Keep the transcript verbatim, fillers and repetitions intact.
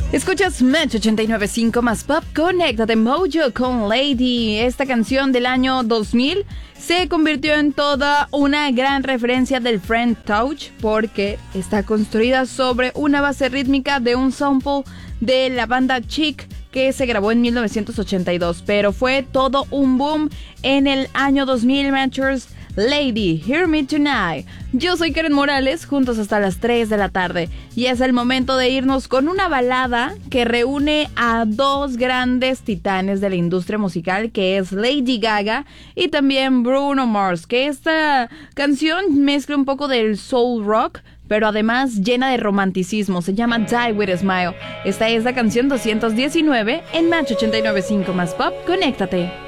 Escuchas Match ochenta y nueve punto cinco más Pop. Conéctate Mojo con Lady. Esta canción del año dos mil se convirtió en toda una gran referencia del French Touch porque está construida sobre una base rítmica de un sample de la banda Chic que se grabó en mil novecientos ochenta y dos, pero fue todo un boom en el año dos mil, Matchers. Lady, Hear Me Tonight. Yo soy Karen Morales, juntos hasta las tres de la tarde. Y es el momento de irnos con una balada que reúne a dos grandes titanes de la industria musical, que es Lady Gaga y también Bruno Mars. Que esta canción mezcla un poco del soul rock, pero además llena de romanticismo. Se llama Die With a Smile. Esta es la canción doscientos diecinueve en Match ochenta y nueve punto cinco más Pop. Conéctate.